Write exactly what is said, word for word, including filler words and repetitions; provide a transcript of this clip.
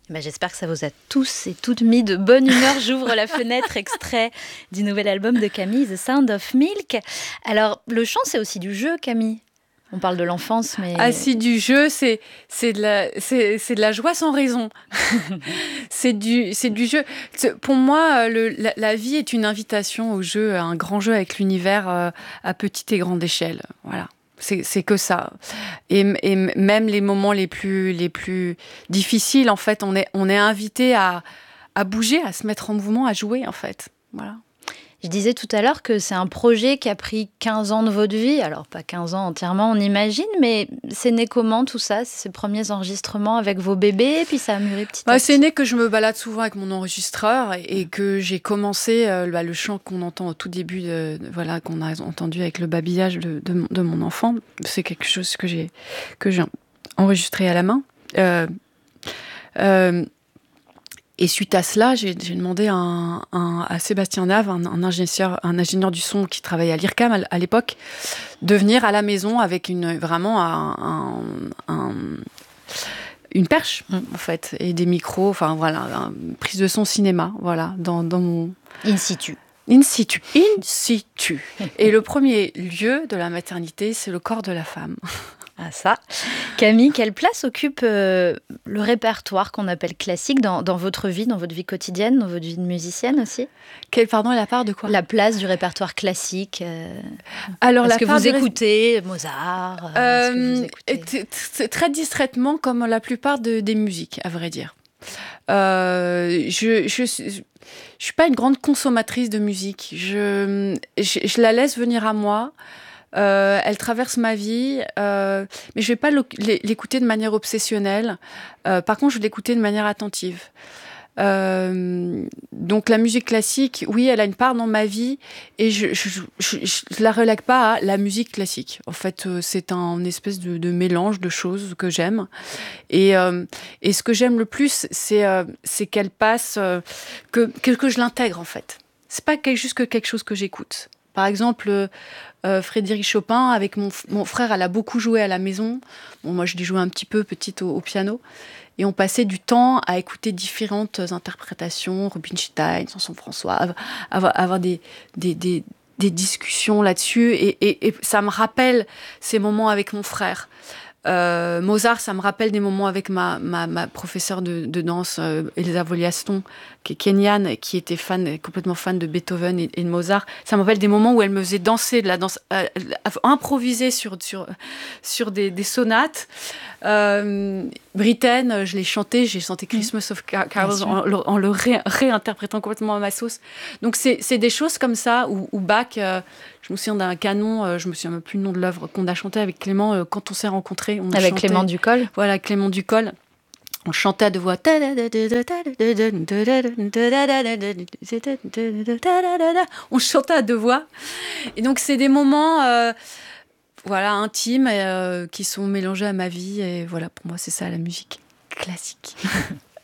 Ben, j'espère que ça vous a tous et toutes mis de bonne humeur. J'ouvre la fenêtre, extrait du nouvel album de Camille, The Sound of Milk. Alors, le chant, c'est aussi du jeu, Camille. On parle de l'enfance, mais... Ah si, du jeu, c'est, c'est, de, la, c'est, c'est de la joie sans raison. c'est, du, c'est du jeu. C'est, pour moi, le, la, la vie est une invitation au jeu, à un grand jeu avec l'univers euh, à petite et grande échelle. Voilà. C'est, c'est que ça. Et, et même les moments les plus, les plus difficiles, en fait, on est, on est invité à, à bouger, à se mettre en mouvement, à jouer, en fait. Voilà. Je disais tout à l'heure que c'est un projet qui a pris quinze ans de votre vie. Alors, pas quinze ans entièrement, on imagine, mais c'est né comment tout ça, ces premiers enregistrements avec vos bébés, puis ça a mûri petit à bah, petit. C'est né que je me balade souvent avec mon enregistreur et, et que j'ai commencé euh, bah, le chant qu'on entend au tout début, de, de, voilà, qu'on a entendu avec le babillage de, de, de mon enfant. C'est quelque chose que j'ai, que j'ai enregistré à la main. Euh, euh, Et suite à cela, j'ai, j'ai demandé à, un, un, à Sébastien Nave, un, un, ingénieur, un ingénieur du son qui travaillait à l'I R C A M à, à l'époque, de venir à la maison avec une, vraiment un, un, un, une perche, mmh. en fait, et des micros, enfin voilà, une prise de son cinéma, voilà, dans, dans mon... In situ. In situ. In situ. Et le premier lieu de la maternité, c'est le corps de la femme. Ah ça. Camille, quelle place occupe euh, le répertoire qu'on appelle classique dans, dans votre vie, dans votre vie quotidienne, dans votre vie de musicienne aussi ? Quelle, pardon, la part de quoi ? La place du répertoire classique. Euh, Alors, est-ce la que part vous ré... écoutez Mozart euh, est-ce que vous écoutez... C'est très distraitement, comme la plupart de, des musiques, à vrai dire. Euh, je, je, je suis pas une grande consommatrice de musique. Je, je, je la laisse venir à moi. Euh, elle traverse ma vie, euh, mais je vais pas l'écouter de manière obsessionnelle. Euh, par contre, je vais l'écouter de manière attentive. Euh, donc la musique classique, oui, elle a une part dans ma vie, et je, je, je, je la relègue pas à la musique classique. En fait, euh, c'est un espèce de, de mélange de choses que j'aime. Et, euh, et ce que j'aime le plus, c'est, euh, c'est qu'elle passe, euh, que, que, que je l'intègre en fait. C'est pas juste que quelque chose que j'écoute. Par exemple, euh, Frédéric Chopin, avec mon, mon frère, elle a beaucoup joué à la maison. Bon, moi, je l'ai joué un petit peu petite au, au piano. Et on passait du temps à écouter différentes interprétations, Rubinstein, Samson François, avoir, avoir des, des, des, des discussions là-dessus. Et, et, et ça me rappelle ces moments avec mon frère. Euh, Mozart, ça me rappelle des moments avec ma, ma, ma professeure de, de danse, euh, Elsa Voliaston, qui est kenyane, qui était fan, complètement fan de Beethoven et, et de Mozart. Ça me rappelle des moments où elle me faisait danser de la danse, euh, improviser sur, sur, sur des, des sonates. Euh, Britten, je l'ai chanté, j'ai chanté Christmas of Carols en, en le ré, réinterprétant complètement à ma sauce. Donc c'est, c'est des choses comme ça où, où Bach, euh, je me souviens d'un canon, euh, je me souviens même plus le nom de l'œuvre qu'on a chanté avec Clément euh, quand on s'est rencontrés. On avec chantait, Clément Ducol. Voilà, Clément Ducol. On chantait à deux voix. On chantait à deux voix. Et donc c'est des moments... Euh, voilà, intimes, euh, qui sont mélangés à ma vie. Et voilà, pour moi, c'est ça la musique classique.